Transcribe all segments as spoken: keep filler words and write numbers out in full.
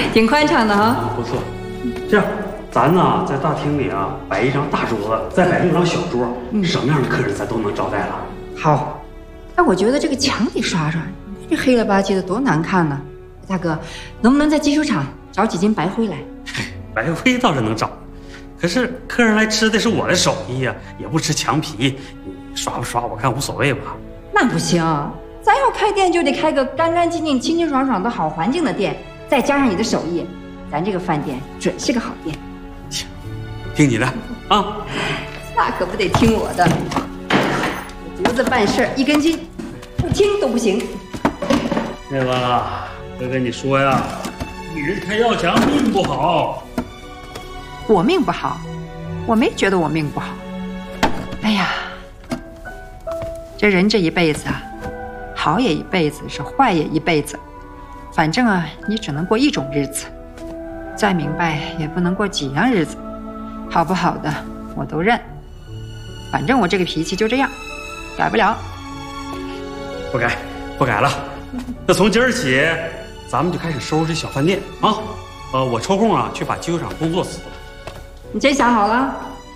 挺宽敞的哈。 不错。这样，咱呢在大厅里啊摆一张大桌子，再摆六张小桌，嗯、什么样的客人咱都能招待了。 好。哎，我觉得这个墙得刷刷，这黑了吧唧的多难看呢。大哥，能不能在技术厂找几斤白灰来？ 白灰倒是能找，可是客人来吃的是我的手艺呀、啊，也不吃墙皮，你刷不刷我看无所谓吧。 那不行，咱要开店就得开个干干净净、清清爽爽的好环境的店，再加上你的手艺，咱这个饭店准是个好店。 行，听你的啊。 那可不得听我的，我竹子办事一根筋，不听都不行。 那个，哥跟你说呀，你人开药强命不好。 我命不好，我没觉得我命不好。哎呀，这人这一辈子啊，好也一辈子，是坏也一辈子。反正啊，你只能过一种日子，再明白也不能过几样日子。好不好的我都认，反正我这个脾气就这样，改不了。 不改，不改了。那从今儿起，咱们就开始收拾小饭店啊。呃，我抽空啊去把机油厂工作辞了。 你真想好了？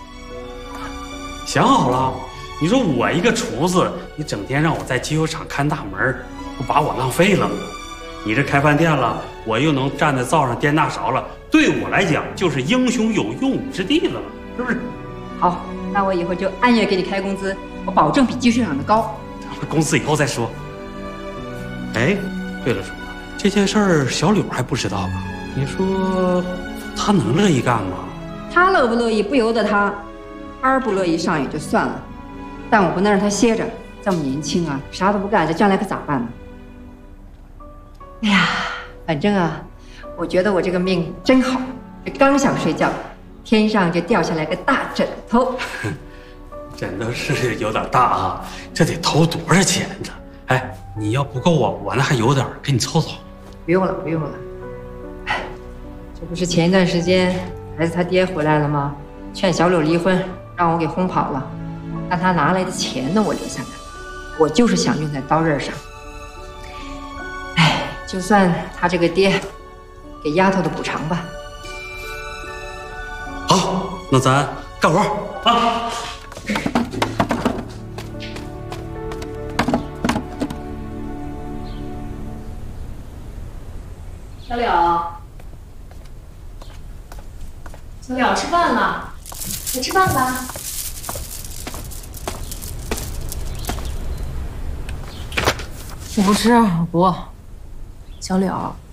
想好了。你说我一个厨子，你整天让我在机油厂看大门，不把我浪费了吗？你这开饭店了，我又能站在灶上颠大勺了，对我来讲就是英雄有用武之地了，是不是？好，那我以后就按月给你开工资，我保证比机水厂的高。工资以后再说。哎，对了，叔，这件事儿小柳还不知道吧？你说他能乐意干吗？他乐不乐意不由得他，他不乐意上也就算了，但我不能让他歇着，这么年轻啊，啥都不干，这将来可咋办呢？哎呀，反正啊，我觉得我这个命真好，这刚想睡觉，天上就掉下来个大枕头。枕头是有点大啊，这得投多少钱呢？哎，你要不够啊，我那还有点，给你凑凑。不用了，不用了。哎，这不是前一段时间孩子他爹回来了吗？劝小柳离婚，让我给轰跑了。但他拿来的钱呢，我留下来了。我就是想用在刀刃上。哎，就算他这个爹给丫头的补偿吧。好，那咱干活啊！ 小柳，小柳，吃饭了，来吃饭吧。我不吃，我不。小柳，